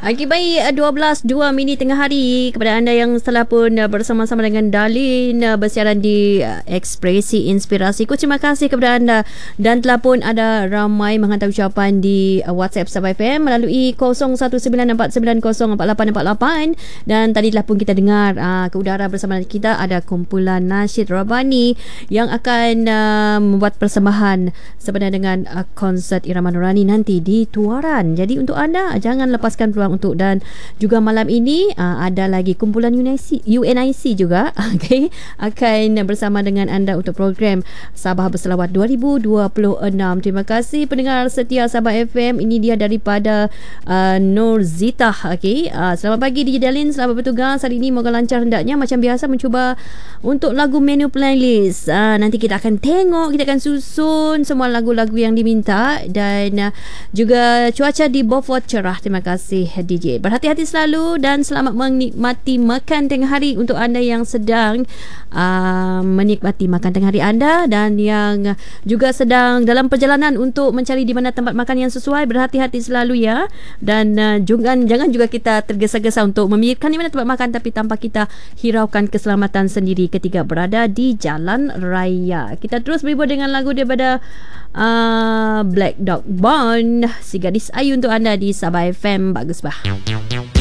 Okey, baik, 12:02 tengah hari kepada anda yang telah pun bersama-sama dengan Darlin bersiaran di Ekspresi Inspirasiku. Terima kasih kepada anda dan telah pun ada ramai menghantar ucapan di WhatsApp Sabah FM melalui 0194904848 dan tadi telah pun kita dengar ke udara bersama kita ada kumpulan nasyid Rabbani yang akan membuat persembahan sebenarnya dengan konsert Irama Nurani nanti di Tuaran. Jadi untuk anda jangan lepaskan peluang untuk, dan juga malam ini ada lagi kumpulan UNIC juga okay, akan bersama dengan anda untuk program Sabah Berselawat 2026. Terima kasih pendengar setia Sabah FM. Ini dia daripada Nur Zita. Okay. Selamat pagi DJ Darlin, selamat bertugas hari ini, moga lancar hendaknya. Macam biasa mencuba untuk lagu menu playlist. Nanti kita akan tengok, kita akan susun semua lagu-lagu yang diminta dan juga cuaca di Beaufort cerah. Terima kasih DJ. Berhati-hati selalu dan selamat menikmati makan tengah hari untuk anda yang sedang menikmati makan tengah hari anda dan yang juga sedang dalam perjalanan untuk mencari di mana tempat makan yang sesuai. Berhati-hati selalu ya, dan jangan juga kita tergesa-gesa untuk memikirkan di mana tempat makan tapi tanpa kita hiraukan keselamatan sendiri ketika berada di jalan raya. Kita terus berhibur dengan lagu daripada Black Dog Bond, Si Gadis Ayu untuk anda di Sabah FM. Bagus bah.